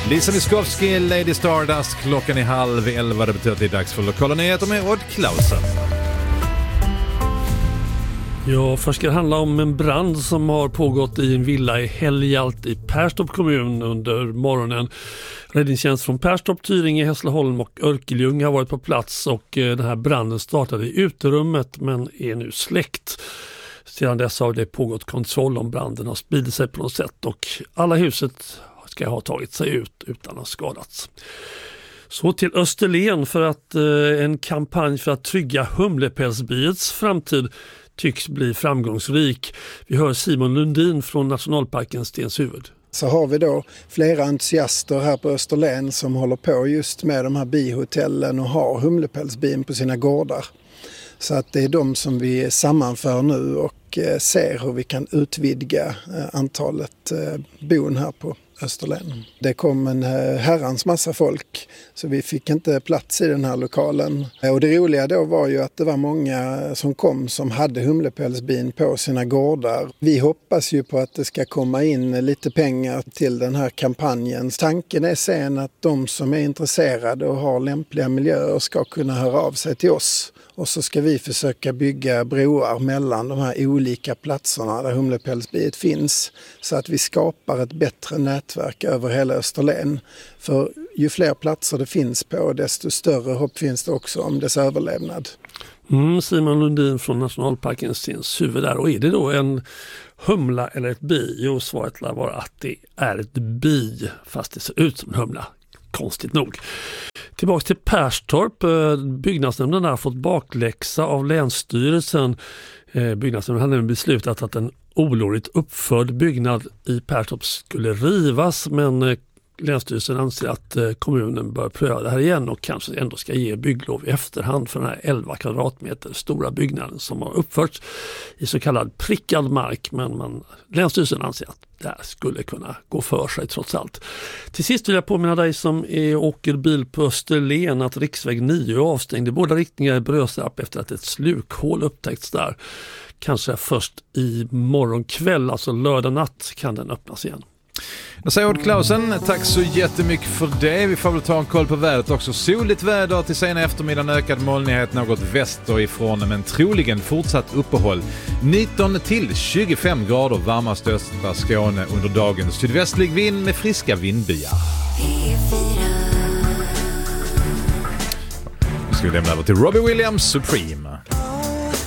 Lisa Miskovsky, Lady Stardust. Klockan är 10:30. Det betyder att det är dags för lokala nyheter med Odd Klausen. Ja, först ska det handla om en brand som har pågått i en villa i Helgjalt i Perstorp kommun under morgonen. Räddningstjänst från Perstorp, Tyringe, Hässleholm och Örkelljunga har varit på plats och den här branden startade i uterummet men är nu släckt. Sedan dess har det pågått kontroll om branden har spridit sig på något sätt och alla huset ska ha tagit sig ut utan att ha skadats. Så till Österlen för att en kampanj för att trygga humlepälsbiets framtid tycks bli framgångsrik. Vi hör Simon Lundin från nationalparken Stenshuvud. Så har vi då flera entusiaster här på Österlen som håller på just med de här bihotellen och har humlepälsbin på sina gårdar. Så att det är de som vi sammanför nu och ser hur vi kan utvidga antalet bon här på Österlen. Det kom en herrans massa folk så vi fick inte plats i den här lokalen. Och det roliga då var ju att det var många som kom som hade humlepälsbin på sina gårdar. Vi hoppas ju på att det ska komma in lite pengar till den här kampanjen. Tanken är sen att de som är intresserade och har lämpliga miljöer ska kunna höra av sig till oss. Och så ska vi försöka bygga broar mellan de här olika platserna där humlepälsbiet finns så att vi skapar ett bättre nätverk över hela Österlen. För ju fler platser det finns på desto större hopp finns det också om dess överlevnad. Simon Lundin från nationalparken Stenshuvud där. Och är det då en humla eller ett bi? Jo, svaret lär vara att det är ett bi fast det ser ut som en humla. Konstigt nog. Tillbaka till Perstorp. Byggnadsnämnden har fått bakläxa av Länsstyrelsen. Byggnadsnämnden hade beslutat att en olovligt uppförd byggnad i Perstorp skulle rivas, men Länsstyrelsen anser att kommunen bör pröva det här igen och kanske ändå ska ge bygglov i efterhand för den här 11 kvadratmeter stora byggnaden som har uppförts i så kallad prickad mark, men Länsstyrelsen anser att det här skulle kunna gå för sig trots allt. Till sist vill jag påminna dig som åker bil på Österlen att riksväg 9 är avstängd i båda riktningar i Brösarp efter att ett slukhål upptäckts där. Kanske först i morgon kväll, alltså lördag natt, kan den öppnas igen. Jag säger Odd Klausen, tack så jättemycket för det. Vi får väl ta en koll på vädret också. Soligt väder till sena eftermiddagen, ökad molnighet något västerifrån men troligen fortsatt uppehåll. 19 till 25 grader varmast östra Skåne under dagen. Sydvästlig vind med friska vindbyar. Nu ska vi lämna över till Robbie Williams Supreme.